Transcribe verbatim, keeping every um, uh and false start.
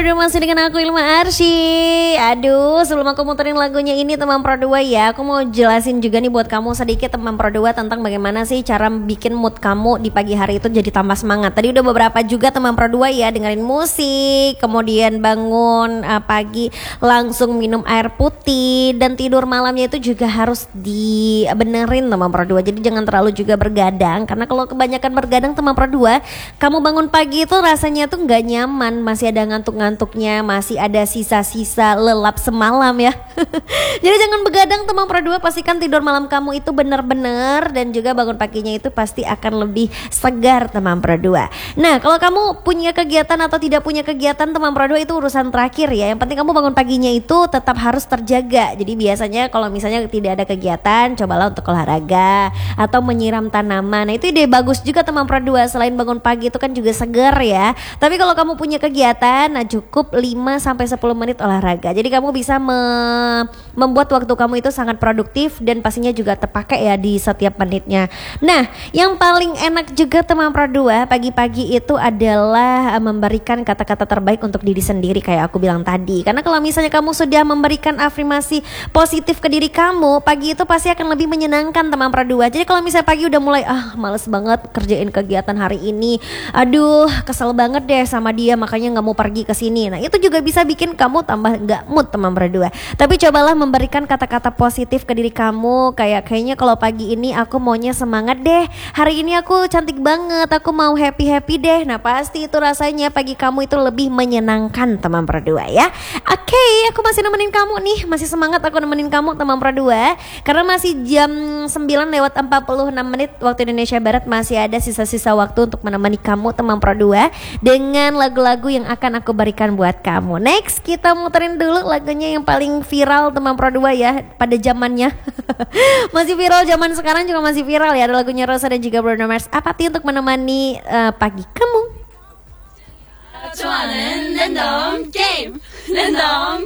Pro dua masih dengan aku Ilma Arsy. Aduh, sebelum aku muterin lagunya ini teman Pro dua ya, aku mau jelasin juga nih buat kamu sedikit teman Pro dua tentang bagaimana sih cara bikin mood kamu di pagi hari itu jadi tambah semangat. Tadi udah beberapa juga teman Pro dua ya dengerin musik, kemudian bangun uh, pagi langsung minum air putih, dan tidur malamnya itu juga harus dibenerin teman Pro dua. Jadi jangan terlalu juga bergadang, karena kalau kebanyakan bergadang teman Pro dua, kamu bangun pagi itu rasanya tuh nggak nyaman, masih ada ngantuk-ngantuknya, masih ada sisa-sisa lelap semalam ya. Jadi jangan begadang teman Pro dua, pastikan tidur malam kamu itu benar-benar, dan juga bangun paginya itu pasti akan lebih segar teman Pro dua. Nah, kalau kamu punya kegiatan atau tidak punya kegiatan teman Pro dua itu urusan terakhir ya. Yang penting kamu bangun paginya itu tetap harus terjaga. Jadi biasanya kalau misalnya tidak ada kegiatan, cobalah untuk olahraga atau menyiram tanaman. Nah, itu ide bagus juga teman Pro dua. Selain bangun pagi itu kan juga segar ya. Tapi kalau kamu punya kegiatan, nah cukup lima sampai sepuluh menit olahraga. Jadi kamu bisa me- membuat waktu kamu itu sangat produktif dan pastinya juga terpakai ya di setiap menitnya. Nah, yang paling enak juga teman Pro dua pagi-pagi itu adalah memberikan kata-kata terbaik untuk diri sendiri kayak aku bilang tadi. Karena kalau misalnya kamu sudah memberikan afirmasi positif ke diri kamu, pagi itu pasti akan lebih menyenangkan teman Pro dua. Jadi kalau misalnya pagi udah mulai ah males banget kerjain kegiatan hari ini, aduh kesel banget deh sama dia makanya nggak mau pergi ke sini. Nah, itu juga bisa bikin kamu tambah nggak mood teman Pro dua. Tapi cobalah memberikan kata-kata positif ke diri kamu, kayak kayaknya kalau pagi ini aku maunya semangat deh, hari ini aku cantik banget, aku mau happy-happy deh. Nah, pasti itu rasanya pagi kamu itu lebih menyenangkan teman Pro dua ya. Oke, okay, aku masih nemenin kamu nih, masih semangat aku nemenin kamu teman Pro dua, karena masih jam sembilan lewat empat puluh enam menit waktu Indonesia Barat, masih ada sisa-sisa waktu untuk menemani kamu teman Pro dua dengan lagu-lagu yang akan aku berikan buat kamu. Next, kita muterin dulu lagunya yang paling viral teman Pro dua ya pada zamannya. Masih viral zaman sekarang juga masih viral ya, ada lagunya Rosa dan juga Bruno Mars, Apathy untuk menemani uh, pagi kamu. 좋아하는 랜덤 게임 랜덤